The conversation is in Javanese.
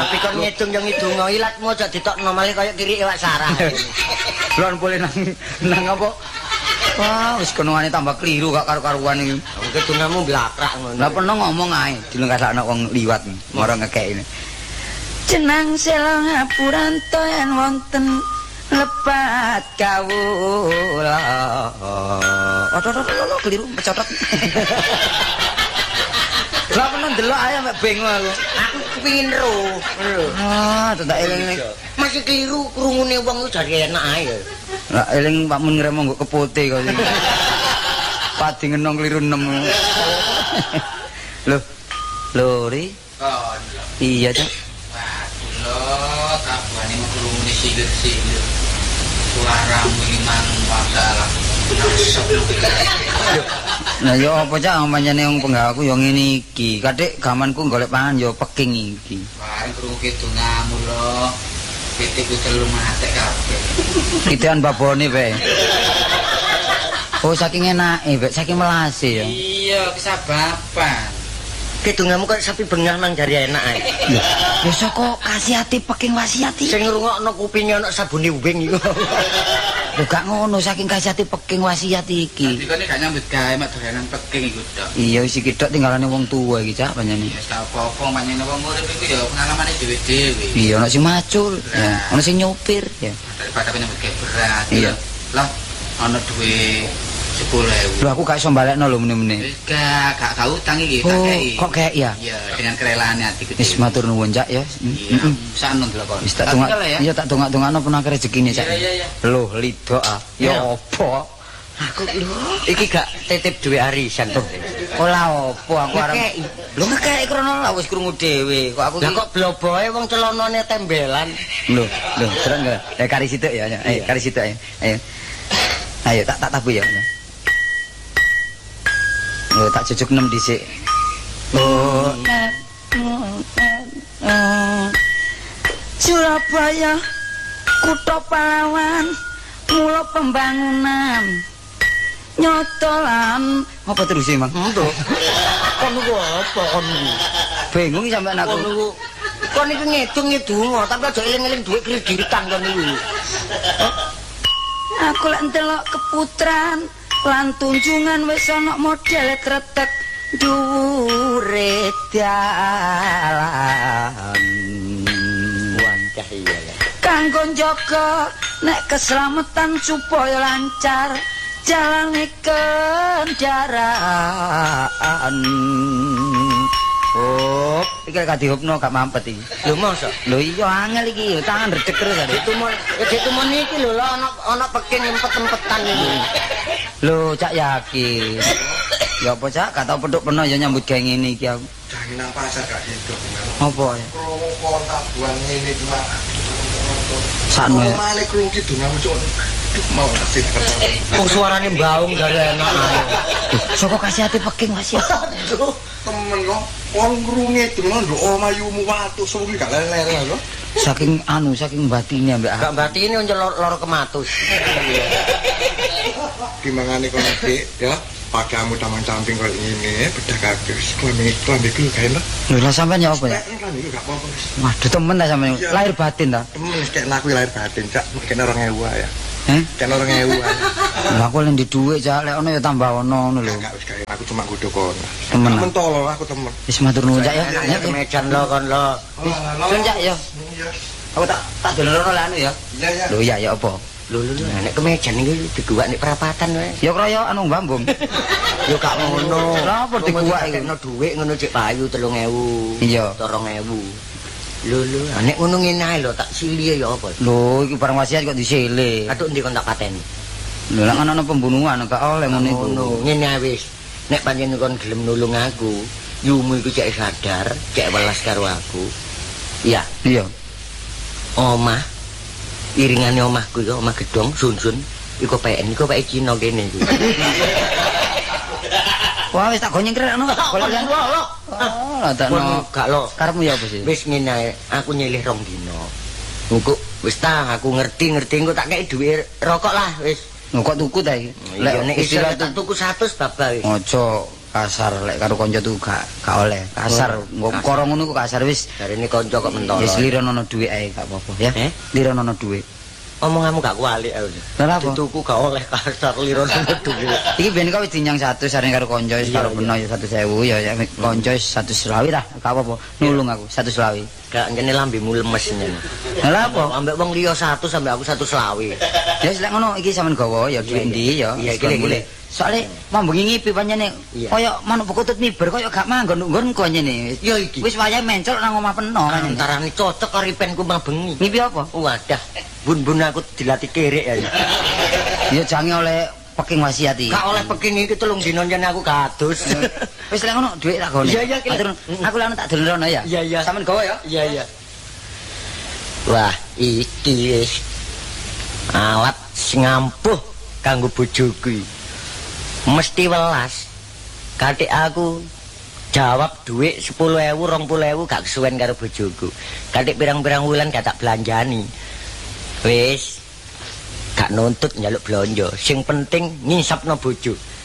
Tapi kon ngedung yo ngidungo ilatmu aja ditokno malih kaya kiri iwak sarah. Lon boleh nang apa? Wah, wis konongane tambah keliru gak karo-karuan iki. Mungkin dungamu blakrak ngono. Lah peno ngomong ae, dilengkasakno wong liwat marang ngekeki. Jenang sela ngapuranto yen wonten lepat kawula. Oh, keliru pecotot. Lah peno ndelok ae mek bingung aku. Aku kepengin ro. Ah, tak eling. Masih keliru krungune wong ku jare enak ae. Lah eling Pak Mun ngremo nggo kepote kok. Padi ngenong keliru 6. Lho, Ri. Oh, Iya, Cak. waduh lo, kabuane mekrungune silir-silir. Suaramu memang masalah. Nah, yo apa Cak pancene wong penggawaku yo ngene iki. Kadek gamanku golek pangan yo peking iki. Bareng krungu kidungamu lo. Pitik ku telu matek kabeh. Kitean babone bae. Oh, saking enake, Bek, saking melase ya. Iya, kesababan. Kidungamu kok sapi bengah nang jare enak ae. Ya saka kasihati peking wasiati. Sing ngrungokno kupinge ana sabune wing iku. Lho gak ngono saking kasihati peking wasiat iki. Dadi kene gak nyambut gawe mek dolanan peking iku tok. Iya wis iki tok tinggalane wong tuwa iki Cak pancene. Ya sak apa-apa pancene wong urip iku ya pengalamane dhewe-dhewe. Iya ana sing macul, ya ana sing nyopir ya. Daripada nyambut gawe berat. Iya. Lah ana duwe 10.000. Lho aku gak iso balekno lho meneh-meneh. Wis gak utang iki tak Oh, kei. kok kayak ya? Iya, dengan kerelaan hatiku. Wis matur nuwun Cak ya. Iya, sakno ndelok. Wis tak tungak. Iya tak tungak-tungakno penake rezekine Cak. Iya. Lho, lido ah. Ya apa? Aku lho, iki gak titip duwe arisan to. Ora apa aku arep. Ngekeki. Lho ngekeki krono lah wis krungu dhewe. Kok aku Lah kok bloboe wong celanane tembelan. lho terang enggak? Ya kari situk ya. Ayo kari situk ayo. Ayo tak tabu ya. Lho tak jujuk 6 dhisik. Oh, Surabaya kutha pahlawan mula pembangunan nyotolan apa terus Mang? Entuk. Kon niku apa kon niku? Bingung sampean Kon aku. niku kon niku ngedung-ngedungo tapi aja eling-eling duit kreditan kon niku. aku lek ndelok keputran lan tunjungan wis ana model kretek dhuwure dalan Wancah iya ya. kanggo njaga nek keselamatan supaya lancar jalane kendaraan. Oh, iki gak dihupno gak mampet iki. Lho mosok Lho iya angel iki, tangan redeg terus ada. Ditumon iki lho ana peking empet-empetan iki. Lho Cak yakin. Ya apa Cak, gak tau peduk peno ya nyambut gawe ngene iki aku. Jangan nang pasar gak hidup. Apa ya? Krungu kon tabuhan ngene cuma Sakno ya. Male krungu kidungamu cuk. Mau kasih Wong suarane mbaung jare enak ae. Saka kasih ati peking wasiat. Aduh, temen kok wong krungu dengan nduk omayumu watu suwi gak lele lho. Saking batine ambek Gak batine lara kematus. Gimana kon iki ya? Pakaianmu taman-camping kok ngene, bedah kabeh. Klambi iki gawe lho. Lho lah sampean ya apa ya? Klambi gak apa-apa wis. Waduh temen ta sampean lahir batin ta? Temen wis kek laku lahir batin, Cak. Mungkin 2.000 ya. Heh? Kek 2.000 ya. Lah aku lek ndi dhuwit Cak, lek ono ya tambah ono ngono lho. Gak wis gawe aku cuma kudu kon. Temen. Temen tolo aku temen. Wis matur nuwun Cak ya. Nek kemejan lo kon lo. Sun Cak ya. Aku tak dolerono lah anu ya. Iya. Lho iya ya apa? Lho nek kemejan iki diguwak nek perapatan wae. Ya kroyo anu Mbambung. Yo gak ngono. Lah apa diguwak iki? Kekno dhuwit ngono cek payu 3.000. Iya. 2.000. Lho nek ngono ngene ae lho tak silie ya apa. Lho iki barang wasiat kok disele. Aduh ndi kon tak pateni. Lho lek ana pembunuhan gak oleh ngono iku. Ngono ngene ae wis. Nek pancen kon gelem nulung aku, yumu iku cek sadar, cek welas karo aku. Iya. Iya. Omah iringane omahku ya omah gedong sun-sun iku PN iku pae Cina kene iku. Wah wis tak gonyengkrekno tak golek Lho. Lah tak no. Gak lo. Karepmu ya apa sih? Wis ngene ae, aku nyilih 2 dina. Engko wis ta aku ngerti engko tak kei dhuwit rokok lah wis. Lho kok tuku ta iki? Lek nek istilah tuku 100 babah wis. Aja kasar lek karo kanca tuh gak oleh. Kasar. Karo ngono ku kasar wis. Jarine kanca kok mentolo. Wis lirono dhuwit ae gak apa-apa ya. Lirono dhuwit. Omonganmu gak kualik aku. Lha apa? Dituku gak oleh kasar lirono dhuwit. Iki ben kok wis dinyang 100 sareng karo kanca wis karo beno ya 100.000 ya kanca 120 lah gak apa-apa. Nulung aku 120. Gak ngene lambemu lemes ngene. Lha apa? Ambek wong liya 100 sampe aku 120. Ya wis lek ngono iki sampean gawa ya dhuwit ndi ya. Iya iki. Soale mambengi ngipi pancene kaya manuk bekutut miber kaya gak manggon nggonku pancene. Ya iki. Wis wayahe mencol nang omah peno pancene. Antarane cocok karo ripenku mambengi. Ngipi apa? Wadah, bun-bun aku dilatih kerek ya. Ya jange oleh peking wasiat iki. Gak oleh peking iki telung dina yen aku kados. Wis lek ngono dhuwit tak gone. Iya, aku lan tak dolerono ya. Iya. Sampeyan gawa ya. Iya. Wah, iki wis alat sing ampuh kanggo bojoku. Mesti welas. Katik aku jawab duit 10.000 20.000 gak kesuwen karo bojoku. Katik pirang-pirang wulan gak tak belanjani. Wis gak nuntut njaluk blonjo. Sing penting ngisapno bojo.